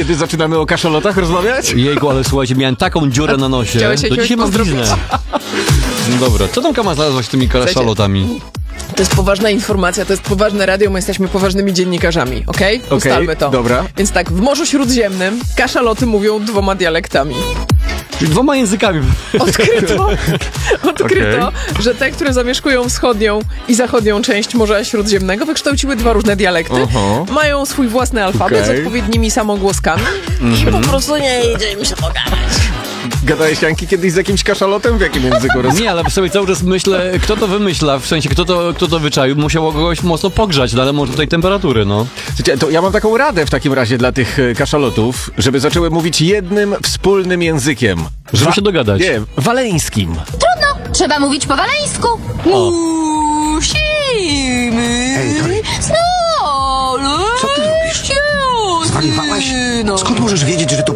Kiedy zaczynamy o kaszalotach rozmawiać? Jejku, ale słuchajcie, miałem taką dziurę na nosie. Chciałeś Do jakiegoś dzisiaj mam pozdrowić? bliznę. No dobra, co tam Kama znalazłaś z tymi kaszalotami? To jest poważna informacja, to jest poważne radio, my jesteśmy poważnymi dziennikarzami, okej? Ustalmy to. dobra. Więc tak, w Morzu Śródziemnym kaszaloty mówią 2 dialektami. Czyli 2 językami. Odkryto, że te, które zamieszkują wschodnią i zachodnią część Morza Śródziemnego, wykształciły 2 różne dialekty. Mają swój własny alfabet z odpowiednimi samogłoskami i po prostu nie idzie im się pogadać. Gadałeś, Janki, kiedyś z jakimś kaszalotem? W jakim języku Nie, ale sobie cały czas myślę, kto to wymyśla, w sensie, kto to wyczaił, musiało kogoś mocno pogrzać, no ale może tutaj temperatury, no. Słuchajcie, to ja mam taką radę w takim razie dla tych kaszalotów, żeby zaczęły mówić jednym wspólnym językiem. Żeby się dogadać. Nie, waleńskim. Trudno, trzeba mówić po waleńsku. Musimy Ej, Harry, co ty robisz? Zwariowałaś? Skąd możesz wiedzieć, że to